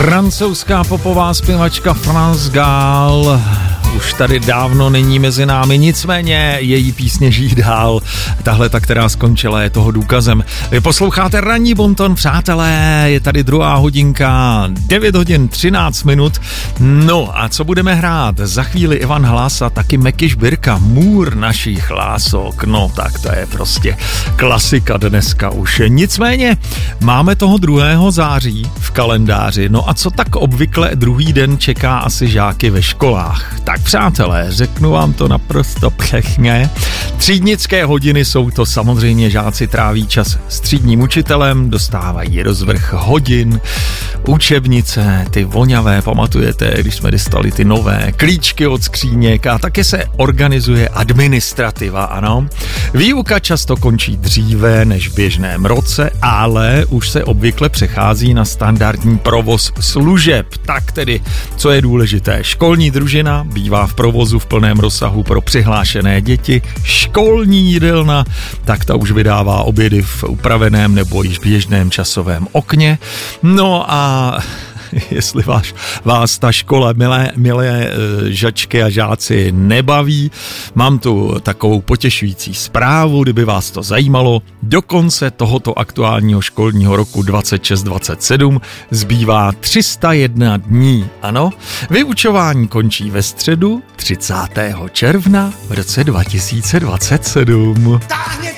Francouzská popová zpěvačka France Gall už tady dávno není mezi námi, nicméně její písně žijí dál. Tahle ta, která skončila, je toho důkazem. Vy posloucháte Ranní bonton, přátelé, je tady druhá hodinka, 9 hodin 13 minut. No a co budeme hrát? Za chvíli Ivan Hlas a taky Meky Žbirka, můr našich hlások. No tak to je prostě klasika dneska už. Nicméně máme toho 2. září v kalendáři. No a co tak obvykle druhý den čeká asi žáky ve školách? Tak přátelé, řeknu vám to naprosto přesně. Třídnické hodiny jsou to, samozřejmě žáci tráví čas s třídním učitelem, dostávají rozvrh hodin, učebnice, ty voňavé, pamatujete, když jsme dostali ty nové klíčky od skříněk a také se organizuje administrativa, ano. Výuka často končí dříve než v běžném roce, ale už se obvykle přechází na standardní provoz služeb. Tak tedy, co je důležité, školní družina bývá v provozu v plném rozsahu pro přihlášené děti, školní jídelna, tak ta už vydává obědy v upraveném nebo již běžném časovém okně. No a jestli vás ta škola, milé žačky a žáci, nebaví, mám tu takovou potěšující zprávu, kdyby vás to zajímalo. Do konce tohoto aktuálního školního roku 26-27 zbývá 301 dní. Ano, vyučování končí ve středu 30. června v roce 2027.